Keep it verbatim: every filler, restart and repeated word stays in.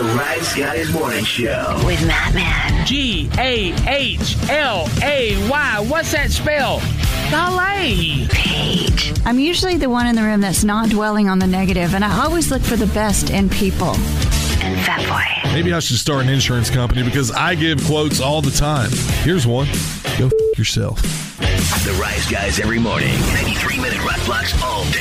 The Rise Guys Morning Show. With Matt Man. G A H L A Y. What's that spell? Galay. Paige. I'm usually the one in the room that's not dwelling on the negative, and I always look for the best in people. And Fat Boy. Maybe I should start an insurance company because I give quotes all the time. Here's one. Go f- yourself. The Rise Guys every morning. ninety-three minute rock blocks all day.